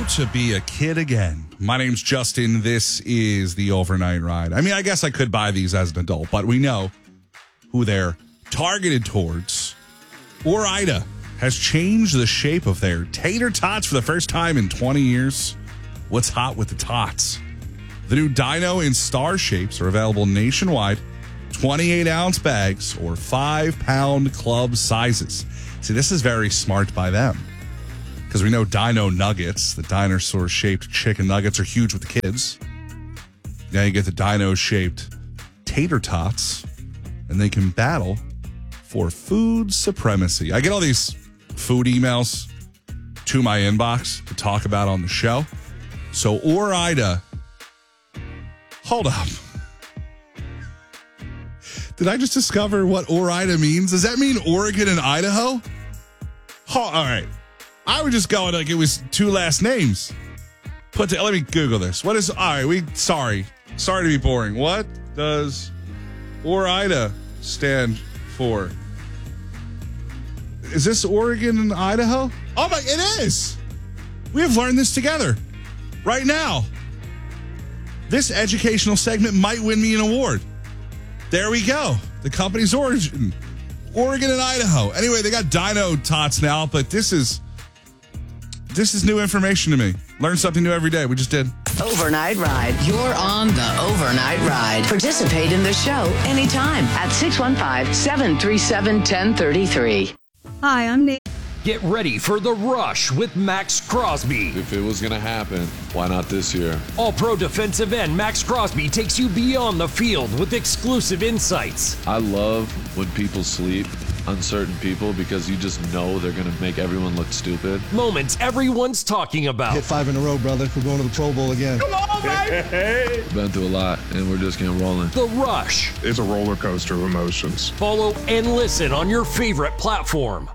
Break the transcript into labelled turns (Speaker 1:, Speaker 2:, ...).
Speaker 1: to be a kid again. My name's Justin. This is the Overnight Ride. I mean, I guess I could buy these as an adult, but we know who they're targeted towards. Ore-Ida has changed the shape of their tater tots for the first time in 20 years. What's hot with the tots? The new Dino in star shapes are available nationwide, 28-ounce bags or 5-pound club sizes. See, this is very smart by them because we know Dino Nuggets, the dinosaur-shaped chicken nuggets, are huge with the kids. Now you get the Dino-shaped tater tots, and they can battle for food supremacy. I get all these food emails to my inbox to talk about on the show. So Ore-Ida, hold up. Did I just discover what Ore-Ida means? Does that mean Oregon and Idaho? All right. I would just go like it was two last names. Let me Google this. What is, all right, sorry to be boring. What does Ore-Ida stand for? Is this Oregon and Idaho? Oh my, it is. We have learned this together right now. This educational segment might win me an award. There we go. The company's origin, Oregon and Idaho. Anyway, they got Dino Tots now, but this is new information to me. Learn something new every day. We just did.
Speaker 2: Overnight Ride. You're on the Overnight Ride. Participate in the show anytime at 615-737-1033.
Speaker 3: Hi, I'm Nate.
Speaker 4: Get ready for The Rush with Max Crosby.
Speaker 5: If it was going to happen, why not this year?
Speaker 4: All-pro defensive end Max Crosby takes you beyond the field with exclusive insights.
Speaker 5: I love when people sleep on certain people because you just know they're going to make everyone look stupid.
Speaker 4: Moments everyone's talking about.
Speaker 6: Hit 5 in a row, brother. We're going to the Pro Bowl again.
Speaker 4: Come on, baby!
Speaker 5: Been through a lot, and we're just getting rolling.
Speaker 4: The Rush.
Speaker 7: It's a roller coaster of emotions.
Speaker 4: Follow and listen on your favorite platform.